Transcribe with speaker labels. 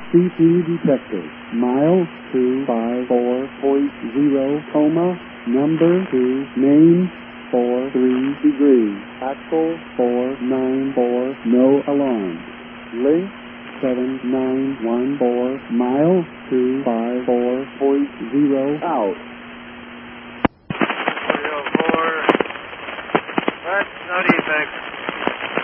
Speaker 1: CP detector. Mile 254.0, coma, number 2, name 43 degrees, axle 494, no alarm. Link 7914, mile 254.0, out.
Speaker 2: 304, that's no defects.